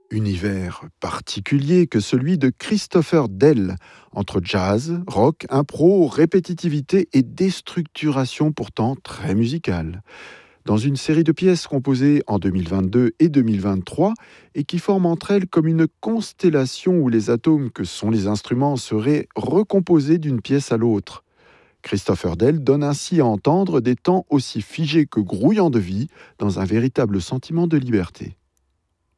Univers particulier que celui de Christopher Dell, entre jazz, rock, impro, répétitivité et déstructuration pourtant très musicale. Dans une série de pièces composées en 2022 et 2023 et qui forment entre elles comme une constellation où les atomes que sont les instruments seraient recomposés d'une pièce à l'autre. Christopher Dell donne ainsi à entendre des temps aussi figés que grouillants de vie dans un véritable sentiment de liberté.